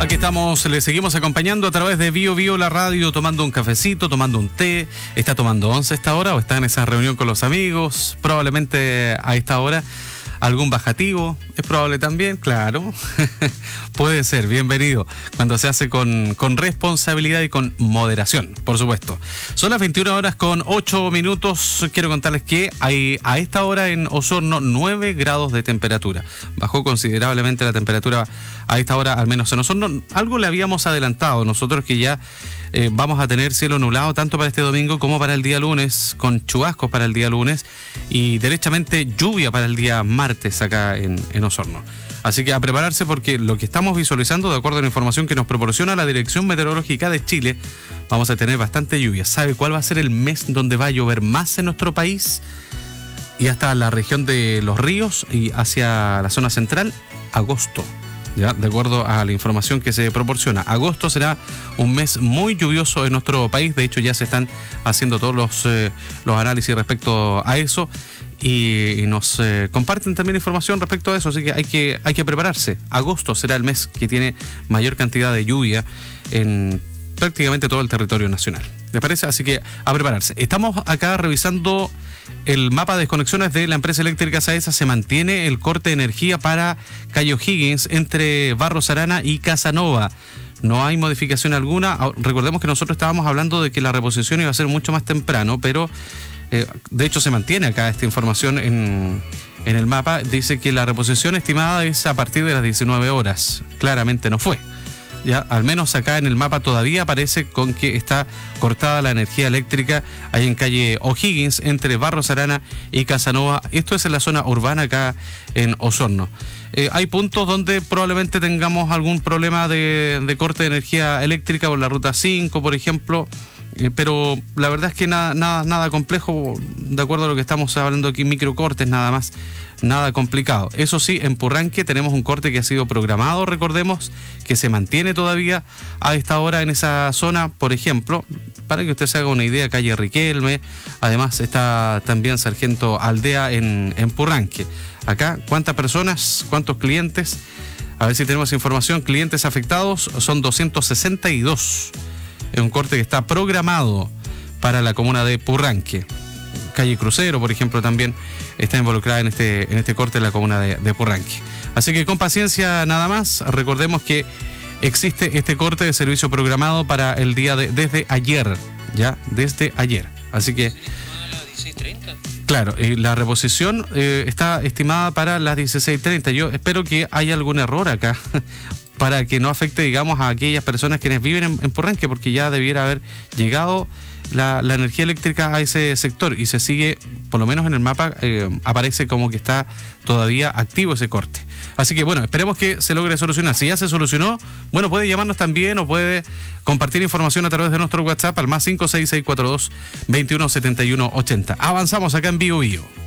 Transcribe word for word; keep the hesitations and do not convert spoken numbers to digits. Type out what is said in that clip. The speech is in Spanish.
Aquí estamos, le seguimos acompañando a través de Bio Bio la radio, tomando un cafecito, tomando un té. ¿Está tomando once a esta hora o está en esa reunión con los amigos? Probablemente a esta hora algún bajativo, es probable también, claro. Puede ser, bienvenido, cuando se hace con, con responsabilidad y con moderación, por supuesto. Son las veintiuna horas con ocho minutos. Quiero contarles que hay a esta hora en Osorno nueve grados de temperatura. Bajó considerablemente la temperatura a esta hora, al menos en Osorno. Algo le habíamos adelantado nosotros, que ya eh, vamos a tener cielo nublado tanto para este domingo como para el día lunes, con chubascos para el día lunes y derechamente lluvia para el día martes acá en, en Osorno. Así que a prepararse, porque lo que estamos visualizando, de acuerdo a la información que nos proporciona la Dirección Meteorológica de Chile, vamos a tener bastante lluvia. ¿Sabe cuál va a ser el mes donde va a llover más en nuestro país? Y hasta la región de Los Ríos y hacia la zona central, agosto. ¿Ya? De acuerdo a la información que se proporciona, agosto será un mes muy lluvioso en nuestro país. De hecho, ya se están haciendo todos los, eh, los análisis respecto a eso. Y, y nos eh, comparten también información respecto a eso, así que hay que hay que prepararse. Agosto será el mes que tiene mayor cantidad de lluvia en prácticamente todo el territorio nacional. ¿Les parece? Así que a prepararse. Estamos acá revisando el mapa de desconexiones de la empresa eléctrica Saesa. Se mantiene el corte de energía para Calle O'Higgins entre Barros Arana y Casanova. No hay modificación alguna. Recordemos que nosotros estábamos hablando de que la reposición iba a ser mucho más temprano, pero Eh, de hecho se mantiene acá esta información en, en el mapa. Dice que la reposición estimada es a partir de las diecinueve horas. Claramente no fue. Ya, al menos acá en el mapa todavía aparece con que está cortada la energía eléctrica ahí en calle O'Higgins entre Barros Arana y Casanova. Esto es en la zona urbana acá en Osorno. Eh, hay puntos donde probablemente tengamos algún problema de, de corte de energía eléctrica por la ruta cinco, por ejemplo. Eh, pero la verdad es que nada, nada, nada complejo, de acuerdo a lo que estamos hablando aquí, microcortes nada más, nada complicado. Eso sí, en Purranque tenemos un corte que ha sido programado, recordemos, que se mantiene todavía a esta hora en esa zona, por ejemplo, para que usted se haga una idea, calle Riquelme, además está también Sargento Aldea en, en Purranque. Acá, ¿cuántas personas, cuántos clientes? A ver si tenemos información. Clientes afectados son doscientos sesenta y dos. Es un corte que está programado para la comuna de Purranque. Calle Crucero, por ejemplo, también está involucrada en este, en este corte en la comuna de, de Purranque. Así que con paciencia nada más. Recordemos que existe este corte de servicio programado para el día de desde ayer, ya, desde ayer. Así que claro, eh, la reposición eh, está estimada para las dieciséis treinta. Yo espero que haya algún error acá para que no afecte, digamos, a aquellas personas quienes viven en, en Purranque, porque ya debiera haber llegado la, la energía eléctrica a ese sector y se sigue, por lo menos en el mapa, eh, aparece como que está todavía activo ese corte. Así que bueno, esperemos que se logre solucionar. Si ya se solucionó, bueno, puede llamarnos también o puede compartir información a través de nuestro WhatsApp al más cinco seis seis cuatro dos veintiuno setenta y uno ochenta. Avanzamos acá en Bio Bio.